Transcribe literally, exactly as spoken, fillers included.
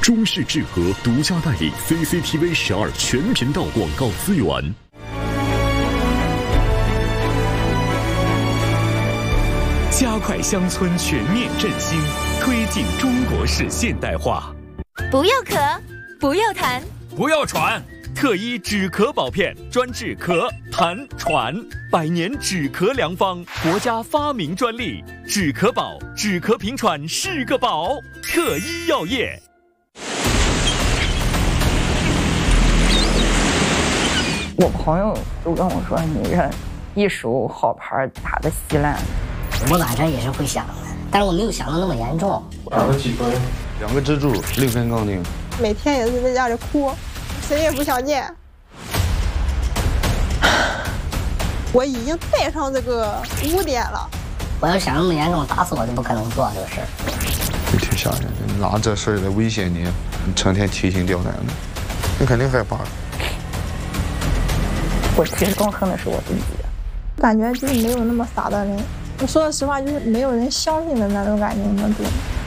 中视智和独家代理 C C T V 十二全频道广告资源。 加快乡村全面振兴，推进中国式现代化。 不要咳，不要痰， 不要喘。特医止咳宝片专治咳、痰、喘，百年止咳良方，国家发明专利。止咳宝，止咳平喘是个宝。特医药业。 我朋友都跟我说，你这一手好牌打得稀烂。 我晚上也是会想的，但是我没有想到那么严重。 打了几分？ 两个支柱，六根钢钉。 每天也是在家里哭，谁也不想见。我已经带上这个污点了。 我要想那么严重，打死我都不可能做这个事儿。 就挺吓人的，拿这事儿来威胁你，成天提心吊胆的，你肯定害怕。 我其实更恨的是我自己， 感觉就是没有那么傻的人。我说的实话，就是没有人相信的那种感觉，那种。